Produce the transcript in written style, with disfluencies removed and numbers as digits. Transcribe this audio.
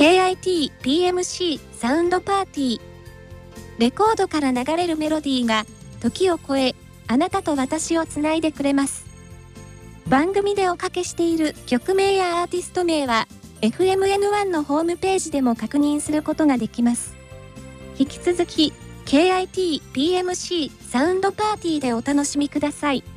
KIT PMC サウンドパーティー。レコードから流れるメロディーが時を超え、あなたと私をつないでくれます。番組でおかけしている曲名やアーティスト名は FMN1 のホームページでも確認することができます。引き続き KIT PMC サウンドパーティーでお楽しみください。